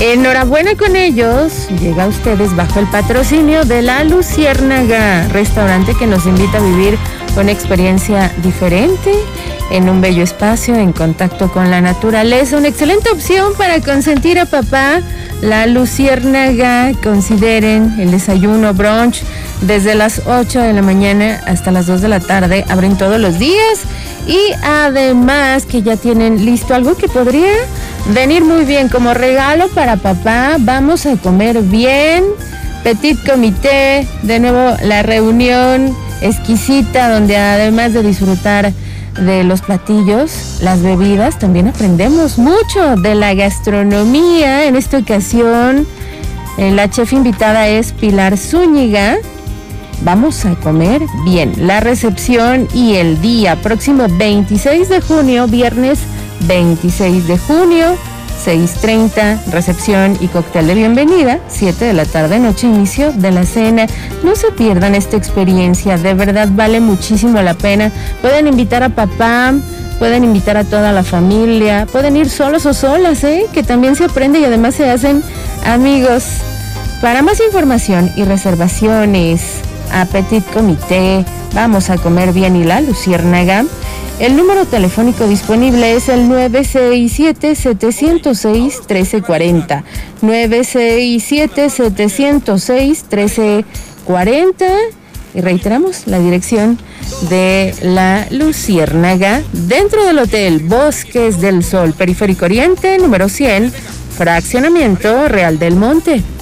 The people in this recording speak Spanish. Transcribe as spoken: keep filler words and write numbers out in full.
Enhorabuena con ellos. Llega a ustedes bajo el patrocinio de La Luciérnaga, restaurante que nos invita a vivir una experiencia diferente en un bello espacio en contacto con la naturaleza. Una excelente opción para consentir a papá. La Luciérnaga, consideren el desayuno, brunch, desde las ocho de la mañana hasta las dos de la tarde. Abren todos los días y además que ya tienen listo algo que podría venir muy bien como regalo para papá. Vamos a comer bien. Petit comité, de nuevo la reunión exquisita donde además de disfrutar de los platillos, las bebidas, también aprendemos mucho de la gastronomía. En esta ocasión, la chef invitada es Pilar Zúñiga. Vamos a comer bien. La recepción y el día próximo veintiséis de junio, viernes veintiséis de junio, seis treinta, recepción y cóctel de bienvenida, siete de la tarde, noche inicio de la cena. No se pierdan esta experiencia, de verdad vale muchísimo la pena. Pueden invitar a papá, pueden invitar a toda la familia, pueden ir solos o solas, ¿eh? Que también se aprende y además se hacen amigos. Para más información y reservaciones a Petit Comité, Vamos a Comer Bien y La Luciérnaga, el número telefónico disponible es el nueve seis siete, siete cero seis, uno tres cuatro cero. nueve seis siete, siete cero seis, uno tres cuatro cero. Y reiteramos la dirección de La Luciérnaga, dentro del Hotel Bosques del Sol, Periférico Oriente, número cien, Fraccionamiento Real del Monte.